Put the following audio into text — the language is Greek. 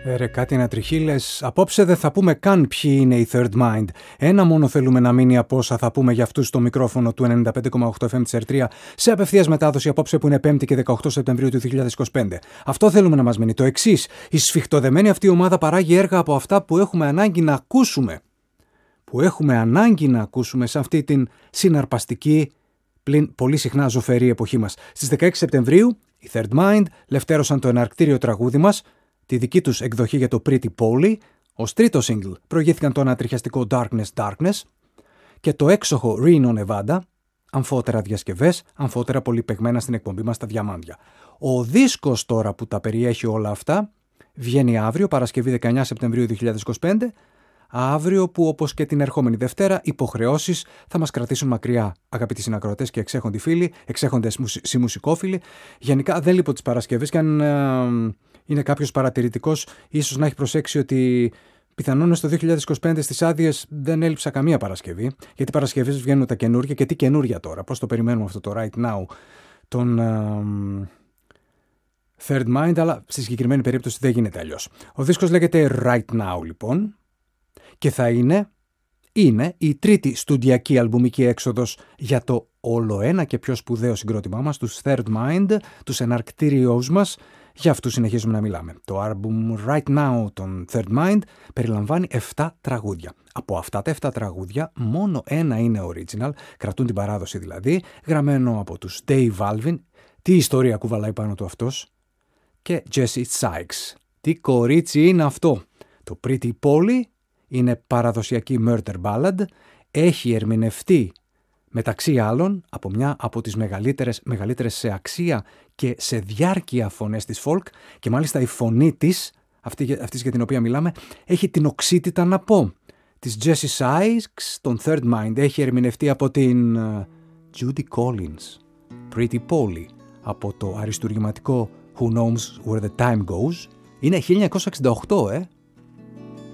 Ρε κάτι ανατριχίλες, απόψε δεν θα πούμε καν ποιοι είναι οι Third Mind. Ένα μόνο θέλουμε να μείνει από όσα θα πούμε για αυτούς στο μικρόφωνο του 95,8 FM της R3 σε απευθείας μετάδοση απόψε που είναι 5η και 18 Σεπτεμβρίου του 2025. Αυτό θέλουμε να μας μείνει. Το εξής, η σφιχτοδεμένη αυτή ομάδα παράγει έργα από αυτά που έχουμε ανάγκη να ακούσουμε. Που έχουμε ανάγκη να ακούσουμε σε αυτή την συναρπαστική, πλην πολύ συχνά ζωφερή εποχή μας. Στις 16 Σεπτεμβρίου, οι Third Mind λευτέρωσαν το εναρκτήριο τραγούδι μας, τη δική τους εκδοχή για το Pretty Polly. Ως τρίτο single προηγήθηκαν το ανατριχιαστικό Darkness και το έξοχο Reno Nevada, αμφότερα διασκευές, αμφότερα πολύ παιγμένα στην εκπομπή μας στα Διαμάντια. Ο δίσκος τώρα που τα περιέχει όλα αυτά βγαίνει αύριο, Παρασκευή 19 Σεπτεμβρίου 2025, αύριο που όπως και την ερχόμενη Δευτέρα υποχρεώσεις θα μας κρατήσουν μακριά, αγαπητοί συνακροατές και εξέχοντοι φίλοι, εξέχοντες μουσικόφιλοι. Γενικά δεν λείπω τις Παρασκευές και αν είναι κάποιος παρατηρητικός ίσως να έχει προσέξει ότι πιθανόν στο 2025 στις άδειες δεν έλειψα καμία Παρασκευή, γιατί Παρασκευές βγαίνουν τα καινούργια και τι καινούργια τώρα, πώς το περιμένουμε αυτό το Right Now των Third Mind, αλλά στη συγκεκριμένη περίπτωση δεν γίνεται αλλιώς. Ο δίσκος λέγεται Right Now λοιπόν και θα είναι η τρίτη στουντιακή αλμπουμική έξοδος για το ολοένα και πιο σπουδαίο συγκρότημά μας, τους Third Mind, τους εναρκτήριους μας. Για αυτούς συνεχίζουμε να μιλάμε. Το άλμπουμ Right Now των Third Mind περιλαμβάνει 7 τραγούδια. Από αυτά τα 7 τραγούδια μόνο ένα είναι original, κρατούν την παράδοση δηλαδή, γραμμένο από τους Dave Alvin. Τι ιστορία κουβαλάει πάνω του αυτός? Και Jesse Sykes. Τι κορίτσι είναι αυτό? Το Pretty Polly είναι παραδοσιακή murder ballad, έχει ερμηνευτεί μεταξύ άλλων από μια από τις μεγαλύτερες σε αξία και σε διάρκεια φωνές της folk και μάλιστα η φωνή της, αυτής για την οποία μιλάμε, έχει την οξύτητα να πω της Jessie Sykes, των Third Mind. Έχει ερμηνευτεί από την Judy Collins, Pretty Polly, από το αριστουργηματικό Who Knows Where the Time Goes. Είναι 1968,